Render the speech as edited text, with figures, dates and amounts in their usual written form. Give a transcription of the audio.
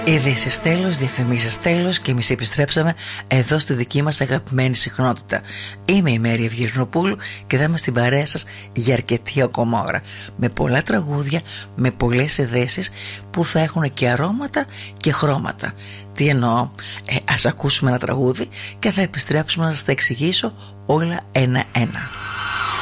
Ειδήσεις τέλος, διαφημίσεις τέλος και εμείς επιστρέψαμε εδώ στη δική μας αγαπημένη συχνότητα. Είμαι η Μέρη Ευγυρνοπούλου και θα είμαι στην παρέα σας για αρκετή ακόμα ώρα. Με πολλά τραγούδια, με πολλές ειδήσεις που θα έχουν και αρώματα και χρώματα. Τι εννοώ? Ας ακούσουμε ένα τραγούδι και θα επιστρέψουμε να σας τα εξηγήσω όλα ένα-ένα.